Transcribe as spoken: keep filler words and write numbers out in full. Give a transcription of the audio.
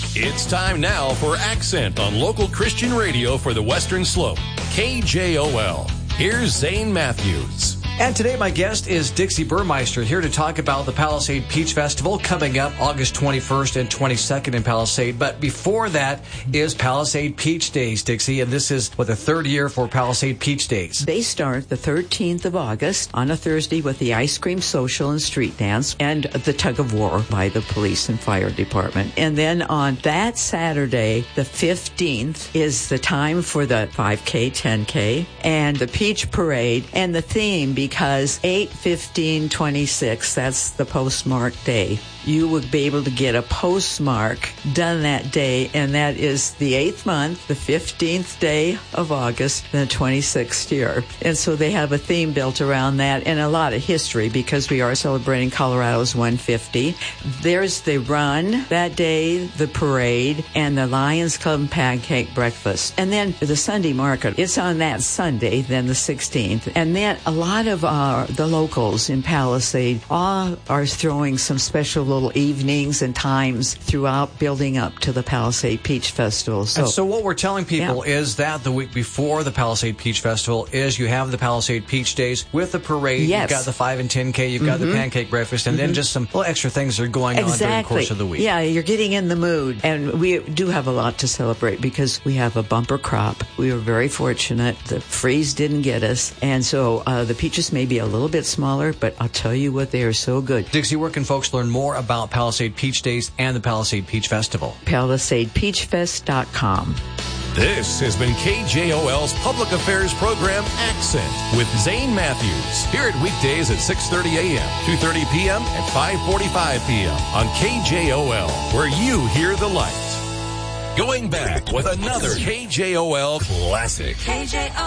It's time now for Accent on local Christian radio for the Western Slope. K J O L. Here's Zane Matthews. And today my guest is Dixie Burmeister, here to talk about the Palisade Peach Festival coming up August twenty-first and twenty-second in Palisade. But before that is Palisade Peach Days, Dixie, and this is, what, the third year for Palisade Peach Days. They start the thirteenth of August on a Thursday with the ice cream social and street dance and the tug of war by the police and fire department. And then on that Saturday, the fifteenth, is the time for the five K, ten K, and the Peach Parade, and the theme because eight fifteen twenty-six, that's the postmark day. You would be able to get a postmark done that day, and that is the eighth month, the fifteenth day of August, the twenty-sixth year. And so they have a theme built around that and a lot of history because we are celebrating Colorado's one hundred fifty. There's the run that day, the parade, and the Lions Club pancake breakfast. And then the Sunday market, it's on that Sunday, then the sixteenth. And then a lot of uh, the locals in Palisade all are throwing some special little evenings and times throughout building up to the Palisade Peach Festival. So, and so what we're telling people yeah. is that the week before the Palisade Peach Festival is you have the Palisade Peach Days with the parade. Yes. You've got the five and ten K, you've mm-hmm. got the pancake breakfast, and mm-hmm. then just some little extra things that are going exactly. on during the course of the week. Yeah, you're getting in the mood. And we do have a lot to celebrate because we have a bumper crop. We were very fortunate. The freeze didn't get us. And so uh, the peaches may be a little bit smaller, but I'll tell you what, they are so good. Dixie, where can folks learn more about Palisade Peach Days and the Palisade Peach Festival? Palisade Peach Fest dot com. This has been K J O L's Public Affairs Program Accent with Zane Matthews. Hear it weekdays at six thirty a.m., two thirty p.m., and five forty-five p.m. on K J O L, where you hear the light. Going back with another K J O L classic. K J O L.